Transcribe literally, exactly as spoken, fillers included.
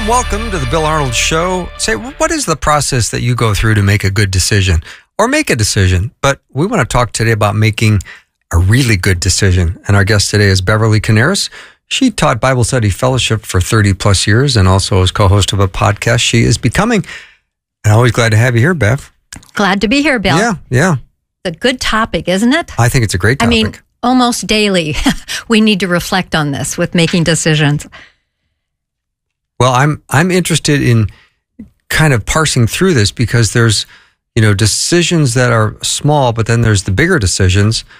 welcome to the Bill Arnold Show. Say, what is the process that you go through to make a good decision or make a decision? But we want to talk today about making a really good decision. And our guest today is Beverly Canaris. She taught Bible Study Fellowship for thirty plus years and also is co-host of a podcast she is becoming. And always glad to have you here, Bev. Glad to be here, Bill. Yeah, yeah. It's a good topic, isn't it? I think it's a great topic. I mean, almost daily we need to reflect on this with making decisions. Well, I'm I'm interested in kind of parsing through this because there's, you know, decisions that are small, but then there's the bigger decisions.